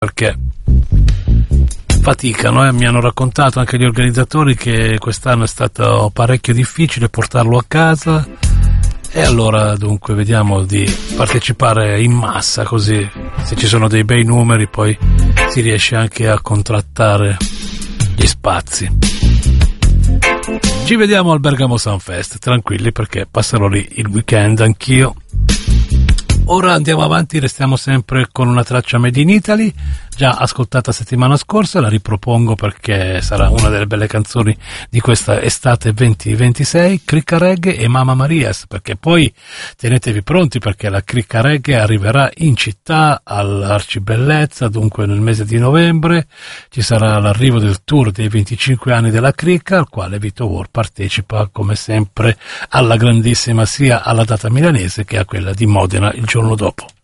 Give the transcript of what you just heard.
perché faticano, mi hanno raccontato anche gli organizzatori che quest'anno è stato parecchio difficile portarlo a casa, e allora dunque vediamo di partecipare in massa, così se ci sono dei bei numeri poi si riesce anche a contrattare gli spazi. Ci vediamo al Bergamo Sunfest, tranquilli, perché passerò lì il weekend anch'io. Ora andiamo avanti, restiamo sempre con una traccia Made in Italy, già ascoltata settimana scorsa, la ripropongo perché sarà una delle belle canzoni di questa estate 2026, Cricca Reggae e Mamma Marias, perché poi tenetevi pronti perché la Cricca Reggae arriverà in città all'Arcibellezza, dunque nel mese di novembre ci sarà l'arrivo del tour dei 25 anni della Cricca, al quale Vito War partecipa come sempre alla grandissima sia alla data milanese che a quella di Modena il giorno dopo.